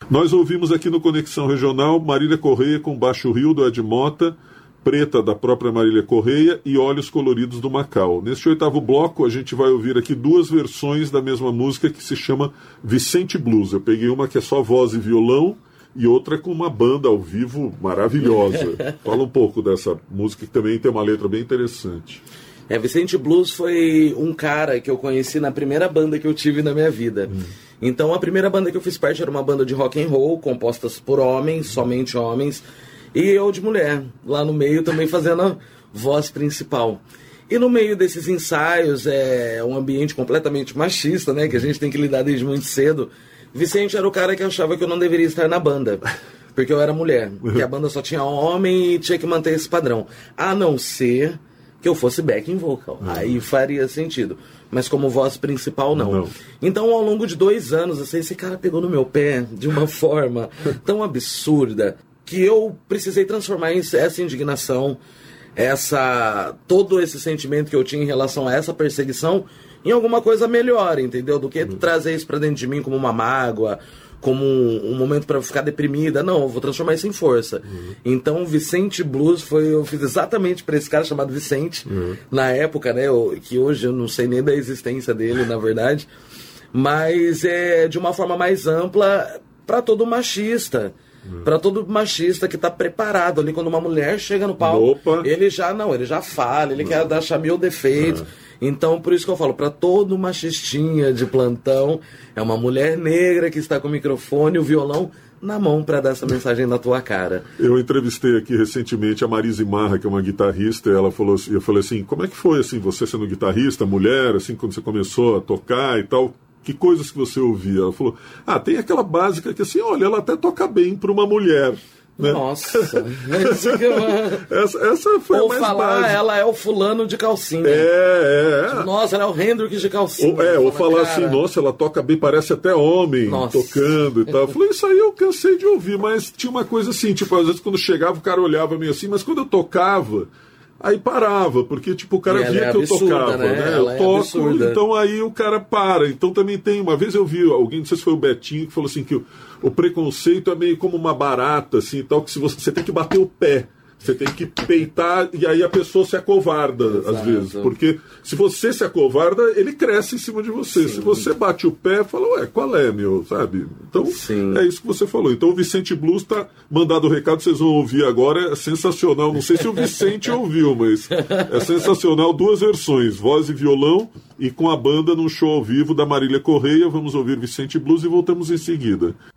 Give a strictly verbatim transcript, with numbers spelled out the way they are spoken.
Nós ouvimos aqui no Conexão Regional Marília Correia com Baixo Rio, do Ed Mota, Preta, da própria Marília Correia, e Olhos Coloridos, do Macau. Neste oitavo bloco, a gente vai ouvir aqui duas versões da mesma música que se chama Vicente Blues. Eu peguei uma que é só voz e violão, e outra com uma banda ao vivo maravilhosa. Fala um pouco dessa música, que também tem uma letra bem interessante. É, Vicente Blues foi um cara que eu conheci na primeira banda que eu tive na minha vida. Hum. Então, a primeira banda que eu fiz parte era uma banda de rock and roll, compostas por homens, somente homens, e eu de mulher, lá no meio também fazendo a voz principal. E no meio desses ensaios, é um ambiente completamente machista, né, que a gente tem que lidar desde muito cedo. Vicente era o cara que achava que eu não deveria estar na banda, porque eu era mulher, que a banda só tinha homem e tinha que manter esse padrão. A não ser que eu fosse backing vocal, uhum. Aí faria sentido. Mas como voz principal, não. não. Então, ao longo de dois anos, assim, esse cara pegou no meu pé de uma forma tão absurda que eu precisei transformar essa indignação, essa, todo esse sentimento que eu tinha em relação a essa perseguição em alguma coisa melhor, entendeu? Do que uhum. trazer isso pra dentro de mim como uma mágoa, como um, um momento para ficar deprimida. Não, eu vou transformar isso em força. Uhum. Então, Vicente Blues foi, eu fiz exatamente para esse cara chamado Vicente, uhum. na época, né, eu, que hoje eu não sei nem da existência dele, na verdade, mas é de uma forma mais ampla para todo machista. Uhum. Para todo machista que está preparado ali, quando uma mulher chega no palco, Opa. ele já não, ele já fala, ele uhum. quer achar mil defeitos. Uhum. Então, por isso que eu falo, para todo machistinha de plantão, é uma mulher negra que está com o microfone e o violão na mão para dar essa mensagem na tua cara. Eu entrevistei aqui recentemente a Marise Marra, que é uma guitarrista, e ela falou assim, eu falei assim, como é que foi assim, você sendo guitarrista, mulher, assim, quando você começou a tocar e tal, que coisas que você ouvia? Ela falou, ah, tem aquela básica que assim, olha, ela até toca bem para uma mulher. Né? Nossa, essa, essa foi ou a mais falar, básica. Ela é o fulano de calcinha. É, é. Tipo, nossa, ela é o Hendrix de calcinha. Ou, é, ou falar cara. assim, nossa, ela toca bem, parece até homem, nossa. tocando e tal. Eu falei, isso aí eu cansei de ouvir, mas tinha uma coisa assim, tipo, às vezes quando chegava o cara olhava meio assim, mas quando eu tocava, aí parava, porque tipo, o cara via é que absurda, eu tocava, né? né? Eu é toco, absurda. Então aí o cara para. Então também tem, uma vez eu vi alguém, não sei se foi o Betinho, que falou assim que o, o preconceito é meio como uma barata, assim, tal, que se você, você tem que bater o pé. Você tem que peitar e aí a pessoa se acovarda, Exato. às vezes. Porque se você se acovarda, ele cresce em cima de você. Sim. Se você bate o pé, fala, ué, qual é, meu? Sabe? Então, Sim. é isso que você falou. Então o Vicente Blues tá mandado o recado, vocês vão ouvir agora. É sensacional. Não sei se o Vicente ouviu, mas é sensacional. Duas versões, voz e violão, e com a banda num show ao vivo da Marília Correia. Vamos ouvir Vicente Blues e voltamos em seguida.